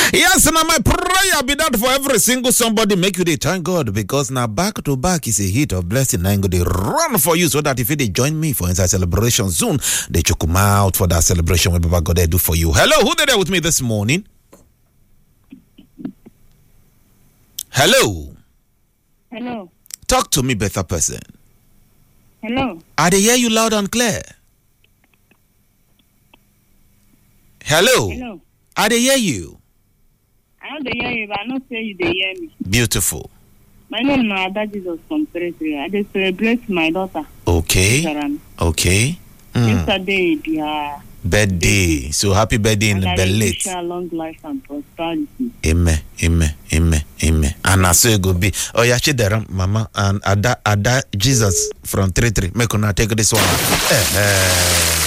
Yes, now my prayer be that for every single somebody make you dey thank God because now back to back is a hit of blessing. I'm going to run for you so that if you dey join me for inside celebration soon, they choke come out for that celebration when Baba God they do for you. Hello, who there with me this morning? Hello. Hello. Talk to me, better person. Hello. I dey hear you loud and clear. Hello. Hello. I dey hear you. I don't hear you, but I don't say you they hear me. Beautiful. My name is Ada Jesus from Treasury. I just celebrate my daughter. Okay. Sharon. Okay. Yesterday, their Birthday. So happy birthday in the late. long life and prosperity. Amen. Amen. Amen. Amen. And I say go be. Oh yeah, Chideram, Mama, and Ada Jesus from Treasury. Make una take this one.